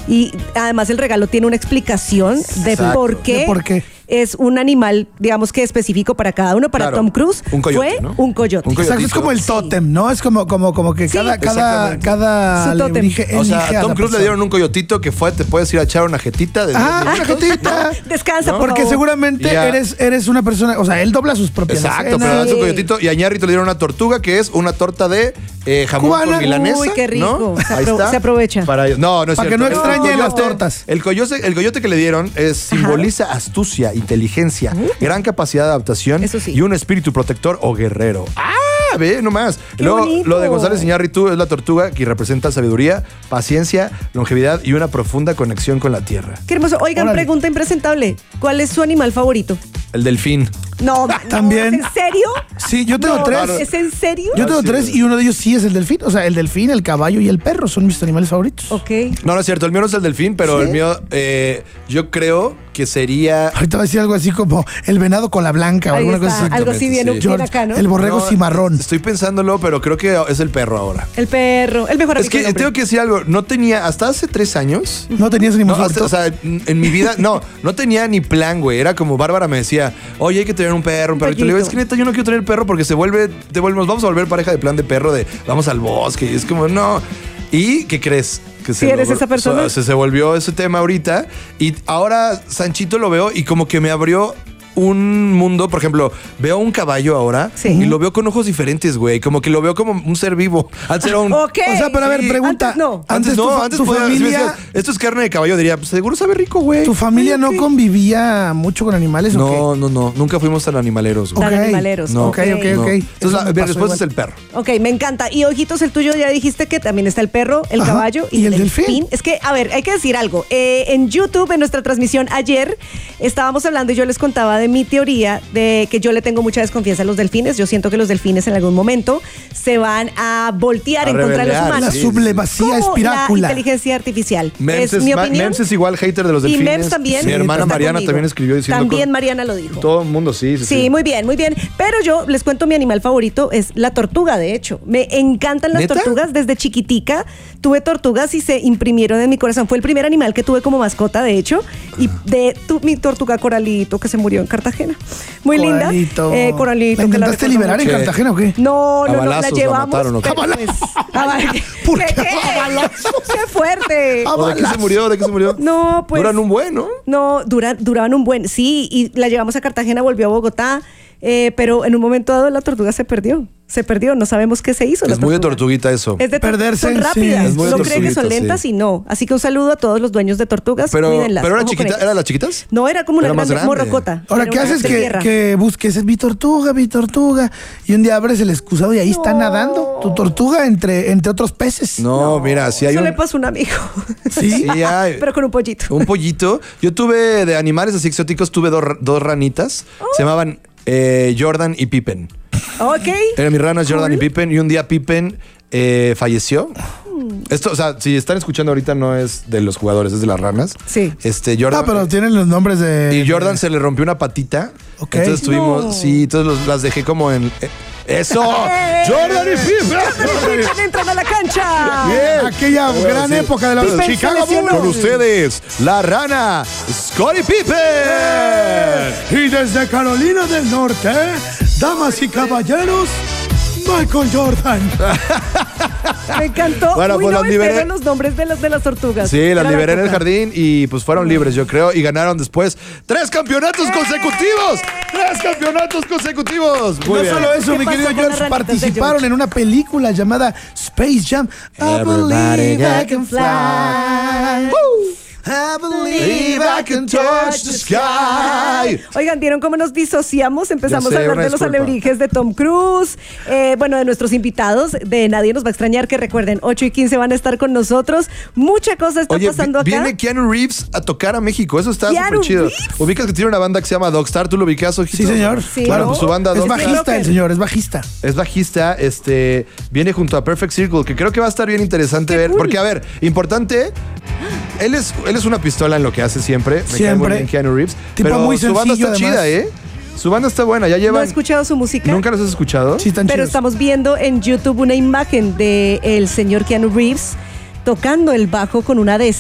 Y además el regalo tiene una explicación de por qué. Es un animal, digamos que específico para cada uno. Para Tom Cruise un coyote, fue ¿no? un coyote. Exacto, es como el tótem, ¿no? Es como que cada alebrije o sea, a Tom Cruise le dieron un coyotito que fue, te puedes ir a echar una jetita. Una jetita. Descansa, por porque favor. seguramente eres una persona, o sea, él dobla sus propias Exacto, pero le das un coyotito. Y a Ñarrito le dieron una tortuga que es una torta de jamón cubana. con milanesa. Uy, qué rico. ¿No? Ahí está. Se aprovecha. No, es para cierto. que no extrañen las tortas. El coyote que le dieron simboliza astucia, inteligencia, gran capacidad de adaptación y un espíritu protector o guerrero. Ve nomás. Luego, lo de González Iñárritu es la tortuga que representa sabiduría, paciencia, longevidad y una profunda conexión con la tierra. Qué hermoso. Oigan, pregunta impresentable. ¿Cuál es su animal favorito? El delfín. No, también. ¿Es en serio? Sí, yo tengo tres. ¿Es en serio? Yo tengo tres y uno de ellos sí es el delfín. O sea, el delfín, el caballo y el perro son mis animales favoritos. Ok. No es cierto. El mío no es el delfín, pero el mío, yo creo que sería... Ahorita va a decir algo así como el venado con la blanca o alguna cosa así. Algo así bien acá, ¿no? El borrego cimarrón. Estoy pensándolo, pero creo que es el perro ahora. El perro, el mejor. Es que tengo que decir algo. No tenía, hasta hace 3 años... ¿No tenías animal favorito? O sea, en mi vida, no tenía ni plan, güey. Era como Bárbara me decía, oye, hay que tener un perro. Y le digo, es que neta, yo no quiero tener perro porque nos vamos a volver pareja de plan de perro, de vamos al bosque. Y es como, no. ¿Y qué crees? Que ¿Sí eres esa persona? Se volvió ese tema ahorita. Y ahora Sanchito lo veo y como que me abrió un mundo. Por ejemplo, veo un caballo ahora y lo veo con ojos diferentes, güey. Como que lo veo como un ser vivo. Antes era un... Okay. O sea, pero a ver, pregunta. Antes tu podía, familia... si me decías, esto es carne de caballo, diría, pues seguro sabe rico, güey. ¿Tu familia no convivía mucho con animales o qué? No. Nunca fuimos tan animaleros, güey. Tan animaleros. No. Ok. Entonces, la respuesta es el perro. Ok, me encanta. Y ojitos, el tuyo ya dijiste que también está el perro, el caballo y el delfín. Es que, a ver, hay que decir algo. En YouTube, en nuestra transmisión ayer, estábamos hablando y yo les contaba de mi teoría de que yo le tengo mucha desconfianza a los delfines. Yo siento que los delfines en algún momento se van a voltear en contra de los humanos. La sublevacía espirácula. La inteligencia artificial. Mems es mi opinión. Mems es igual hater de los delfines. Y Mems también. Mi hermana Mariana también escribió diciendo... También Mariana lo dijo. Todo el mundo, sí. Sí, muy bien, muy bien. Pero yo les cuento, mi animal favorito es la tortuga, de hecho. Me encantan las tortugas desde chiquitica. Tuve tortugas y se imprimieron en mi corazón. Fue el primer animal que tuve como mascota, de hecho. Y mi tortuga Coralito, que se murió en Cartagena. Muy Coralito. linda. Coralito. ¿La intentaste liberar en Cartagena o qué? No, la llevamos. ¿A ¿Por qué? ¡Qué fuerte! ¿De qué se murió? No, pues... Duran un buen, ¿no? No, duraban un buen. Sí, y la llevamos a Cartagena, volvió a Bogotá. Pero en un momento dado la tortuga se perdió, no sabemos qué se hizo. Es muy de tortuguita eso. Es de perderse. Son rápidas, Sí, no creen que son lentas y no. Así que un saludo a todos los dueños de tortugas, cuídenlas. ¿Pero era chiquita? ¿Eran las chiquitas? No, era como una grande grande. morrocota. Ahora, ¿qué haces que busques? Mi tortuga. Y un día abres el excusado y ahí está nadando tu tortuga entre otros peces. No, mira, si hay Eso le pasó a un amigo. Sí, hay. Pero con un pollito. Un pollito. Yo tuve de animales así exóticos, tuve dos ranitas. Se llamaban Jordan y Pippen. Ok. Eran mis ranas Jordan y Pippen. Y un día Pippen falleció. Esto, o sea, si están escuchando ahorita no es de los jugadores, es de las ranas. Sí. Jordan, pero tienen los nombres de... Y Jordan se le rompió una patita. Ok. Entonces entonces las dejé como en... ¡Eso! ¡Jordan y Pippen! ¡Entran a la cancha! Bien. Aquella gran época de los Chicago Bulls. Con ustedes, la rana, Scottie Pippen. Y desde Carolina del Norte, damas y caballeros, Michael Jordan. Me encantó. Bueno, pues no las liberé. los nombres de las tortugas. Sí, las liberé en el jardín y pues fueron libres, yo creo, y ganaron después 3 campeonatos consecutivos. 3 campeonatos consecutivos. Muy No bien. solo eso, mi querido George, participaron en una película llamada Space Jam. I believe I can fly. I believe I can touch the sky. Oigan, ¿vieron cómo nos disociamos? Empezamos a hablar de los disculpa. alebrijes de Tom Cruise, bueno, de nuestros invitados, de Nadie Nos Va a Extrañar, que recuerden, 8:15 van a estar con nosotros. Mucha cosa está pasando acá. Viene Keanu Reeves a tocar a México, eso está ¿Keanu súper chido. Reeves? Ubicas que tiene una banda que se llama Dogstar, ¿tú lo ubicas, ojito? Sí, señor. Sí, Claro, ¿no? pues su banda Es Dogstar. bajista el señor, es bajista. Es bajista, viene junto a Perfect Circle, que creo que va a estar bien interesante ver. cool. Porque, a ver, importante, él es una pistola en lo que hace siempre. Me cae muy bien Keanu Reeves. Tipo pero muy su banda está sencillo, chida, además. Su banda está buena, ya llevan... ¿No he escuchado su música? ¿Nunca los has escuchado? Sí, están Pero chidos. estamos viendo en YouTube una imagen del señor Keanu Reeves tocando el bajo con una